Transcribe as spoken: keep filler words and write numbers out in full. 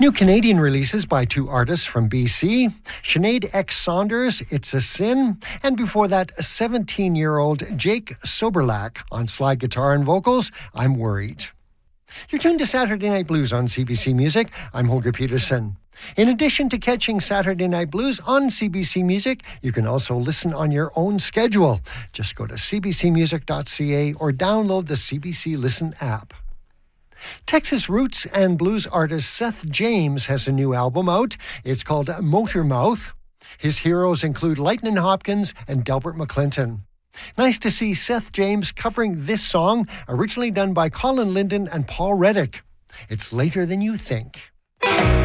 New Canadian releases by two artists from B C, Sinead X. Saunders, It's a Sin, and before that, seventeen-year-old Jake Soberlak on slide guitar and vocals, I'm Worried. You're tuned to Saturday Night Blues on C B C Music. I'm Holger Peterson. In addition to catching Saturday Night Blues on C B C Music, you can also listen on your own schedule. Just go to c b c music dot c a or download the C B C Listen app. Texas roots and blues artist Seth James has a new album out. It's called Motor Mouth. His heroes include Lightnin' Hopkins and Delbert McClinton. Nice to see Seth James covering this song, originally done by Colin Linden and Paul Reddick. It's Later Than You Think.